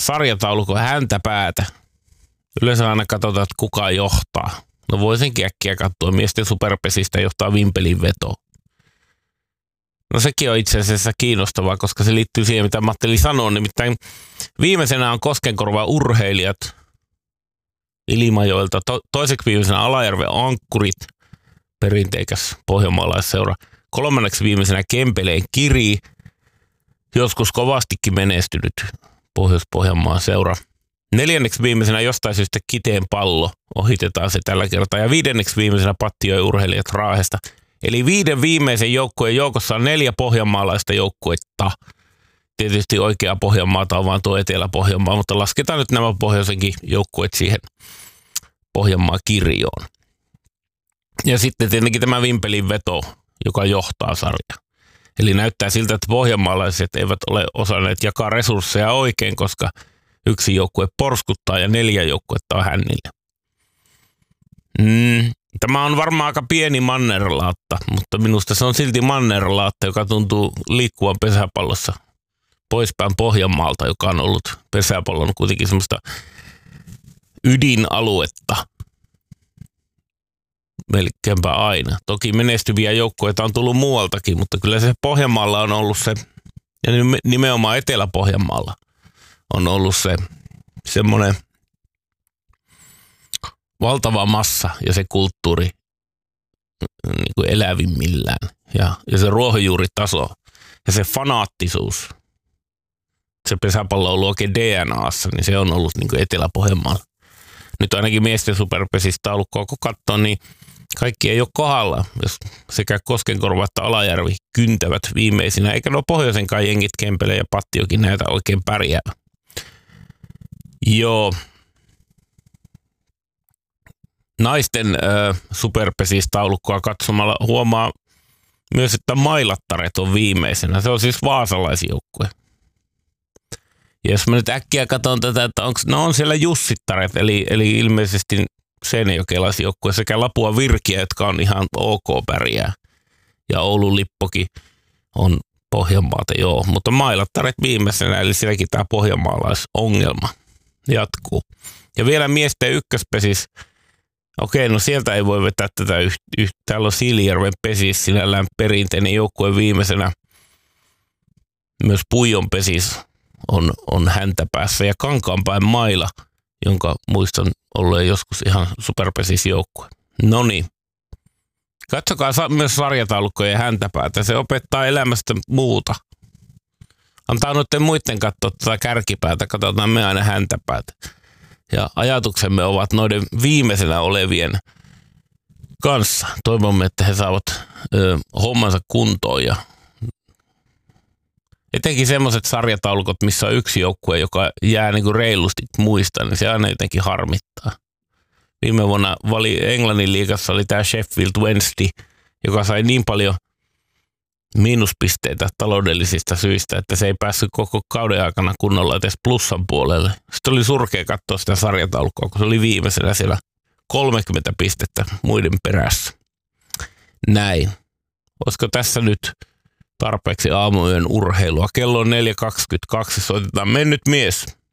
sarjataulukon häntäpäätä. Yleensä aina katsotaan, että kuka johtaa. No voisinkin äkkiä katsoa. Miesten superpesistä johtaa Vimpelin veto. No sekin on itse asiassa kiinnostavaa, koska se liittyy siihen, mitä Matteli sanoo. Nimittäin viimeisenä on Koskenkorva Urheilijat Ilimajoilta. Toiseksi viimeisenä Alajärven Ankkurit, perinteikäs pohjanmaalaisseura. Kolmanneksi viimeisenä Kempeleen Kiri, joskus kovastikin menestynyt Pohjois-Pohjanmaan seura. Neljänneksi viimeisenä jostain syystä Kiteen Pallo, ohitetaan se tällä kertaa. Ja viidenneksi viimeisenä Pattijoen Urheilijat Raahesta. Eli 5 viimeisen joukkueen joukossa on 4 pohjanmaalaista joukkuetta. Tietysti oikea Pohjanmaata on vaan tuo Etelä-Pohjanmaa, mutta lasketaan nyt nämä pohjoisenkin joukkueet siihen Pohjanmaan kirjoon. Ja sitten tietenkin tämä Vimpelin veto, joka johtaa sarjaa. Eli näyttää siltä, että pohjanmaalaiset eivät ole osanneet jakaa resursseja oikein, koska 1 joukkue porskuttaa ja 4 joukkuetta on hännillä. Tämä on varmaan aika pieni mannerlaatta, mutta minusta se on silti mannerlaatta, joka tuntuu liikkuvan pesäpallossa poispäin Pohjanmaalta, joka on ollut pesäpallon kuitenkin semmoista ydinaluetta melkeinpä aina. Toki menestyviä joukkueita on tullut muualtakin, mutta kyllä se Pohjanmaalla on ollut se, ja nimenomaan Etelä-Pohjanmaalla on ollut se semmoinen valtava massa ja se kulttuuri niin kuin elävimmillään ja se ruohonjuuritaso ja se fanaattisuus. Se pesäpallo on ollut oikein DNAssa, niin se on ollut niin kuin Etelä-Pohjanmaalla. Nyt ainakin miesten superpesistä taulukkoa kun katsoo, niin kaikki ei ole kohdalla, jos sekä Koskenkorva että Alajärvi kyntävät viimeisinä, eikä nuo pohjoisenkaan jengit Kempele ja Pattiokin näitä oikein pärjää. Naisten superpesistaulukkoa katsomalla huomaa myös, että Mailattaret on viimeisenä. Se on siis vaasalaisjoukkue. Ja jos mä nyt äkkiä katson tätä, että on siellä Jussittaret, eli ilmeisesti seinäjokelaisjoukkue sekä Lapua Virkiä, jotka on ihan ok pärjää. Ja Oulun Lippokin on Pohjanmaata, joo. Mutta Mailattaret viimeisenä, eli sielläkin tämä pohjanmaalaisongelma jatkuu. Ja vielä miesten ykköspesis. Okei, no sieltä ei voi vetää tätä täällä on Siilijärven pesis sinällään perinteinen joukkue viimeisenä. Myös Puijon pesis on häntä päässä ja Kankaanpäin Maila, jonka muistan olleen joskus ihan superpesisjoukkue. No niin. Katsokaa myös sarjataulukkojen häntäpäätä. Se opettaa elämästä muuta. Antaa noiden muiden katsoa tätä kärkipäätä. Katsotaan me aina häntäpäätä. Ja ajatuksemme ovat noiden viimeisenä olevien kanssa. Toivomme, että he saavat hommansa kuntoon ja etenkin semmoiset sarjataulukot, missä on 1 joukkue, joka jää niin kuin reilusti muista, niin se aina jotenkin harmittaa. Viime vuonna Englannin liigassa oli tämä Sheffield Wednesday, joka sai niin paljon miinuspisteitä taloudellisista syistä, että se ei päässyt koko kauden aikana kunnolla edes plussan puolelle. Sitten oli surkea katsoa sitä sarjataulukkoa, kun se oli viimeisenä siellä 30 pistettä muiden perässä. Näin. Olisiko tässä nyt tarpeeksi aamuyön urheilua? Kello on 4.22, soitetaan mennyt mies.